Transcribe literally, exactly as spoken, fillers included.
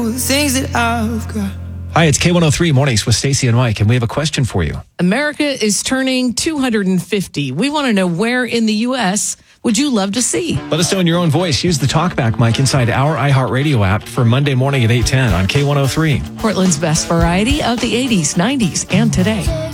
The things that I've got. Hi, it's K one oh three Mornings with Stacey and Mike, and we have a question for you. America is turning two hundred fifty. We want to know where in the U S would you love to see? Let us know in your own voice. Use the TalkBack mic inside our iHeartRadio app for Monday morning at eight ten on K one oh three. Portland's best variety of the eighties, nineties, and today.